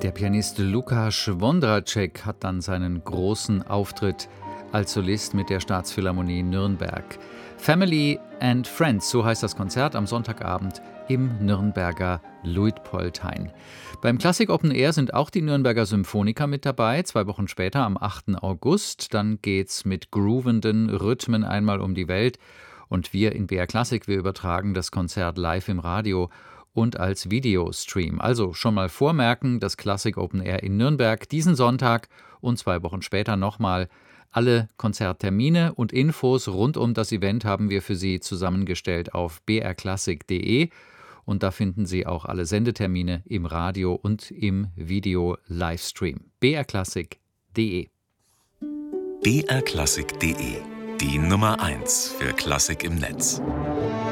Der Pianist Lukáš Vondráček hat dann seinen großen Auftritt als Solist mit der Staatsphilharmonie Nürnberg. Family and Friends, so heißt das Konzert am Sonntagabend im Nürnberger Luitpoldhain. Beim Klassik Open Air sind auch die Nürnberger Symphoniker mit dabei, 2 Wochen später am 8. August. Dann geht's mit groovenden Rhythmen einmal um die Welt. Und wir in BR Klassik, wir übertragen das Konzert live im Radio und als Videostream. Also schon mal vormerken, das Klassik Open Air in Nürnberg diesen Sonntag und 2 Wochen später nochmal. Alle Konzerttermine und Infos rund um das Event haben wir für Sie zusammengestellt auf brklassik.de und da finden Sie auch alle Sendetermine im Radio und im Video-Livestream. brklassik.de. brklassik.de, die Nummer 1 für Klassik im Netz.